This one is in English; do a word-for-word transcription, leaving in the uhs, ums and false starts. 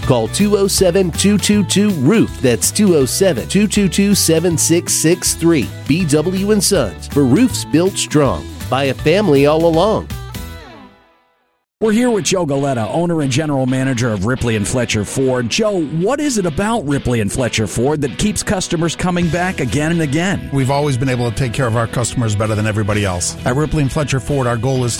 Call two oh seven, two two two, roof. That's two oh seven, two two two, seven six six three. B W and Sons, for roofs built strong by a family all along. We're here with Joe Galetta, owner and general manager of Ripley and Fletcher Ford. Joe, what is it about Ripley and Fletcher Ford that keeps customers coming back again and again? We've always been able to take care of our customers better than everybody else. At Ripley and Fletcher Ford, our goal is